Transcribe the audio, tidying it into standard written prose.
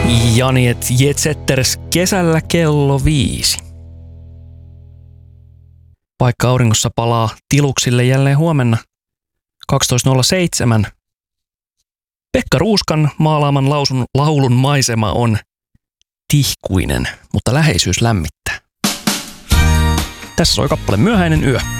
Janiet Jetsetters kesällä kello 5. Vaikka auringossa palaa tiluksille jälleen huomenna 12.07. Pekka Ruuskan maalaaman laulun maisema on tihkuinen, mutta läheisyys lämmittää. Tässä soi kappale Myöhäinen yö.